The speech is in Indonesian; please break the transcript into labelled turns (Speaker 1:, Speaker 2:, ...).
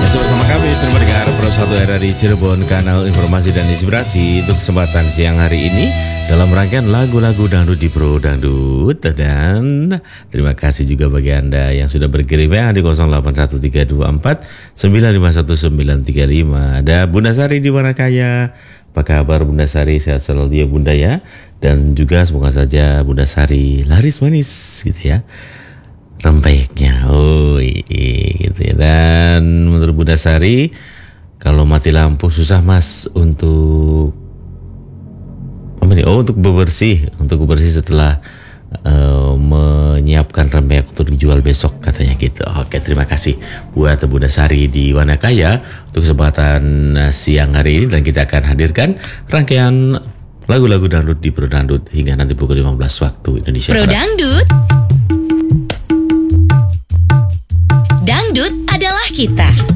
Speaker 1: Masih bersama kami pendengar Pro 1 RRI Cirebon, kanal informasi dan inspirasi untuk kesempatan siang hari ini dalam rangkaian lagu-lagu dangdut di Pro Dangdut. Dan terima kasih juga bagi Anda yang sudah berkirim di 081324 951935. Ada Bunda Sari di Wanakaya. Apa kabar Bunda Sari? Sehat selalu ya Bunda ya. Dan juga semoga saja Bunda Sari laris manis gitu ya. Rempeyeknya, gitu ya. Dan menurut Bunda Sari, kalau mati lampu susah mas untuk untuk bebersih setelah menyiapkan rempeyek untuk dijual besok katanya gitu. Oke, terima kasih buat Bunda Sari di Wanakaya untuk kesempatan siang hari ini, dan kita akan hadirkan rangkaian lagu-lagu dangdut di Pro Dangdut hingga nanti pukul 15 waktu Indonesia
Speaker 2: Pro
Speaker 1: Barat.
Speaker 2: Dangdut adalah kita.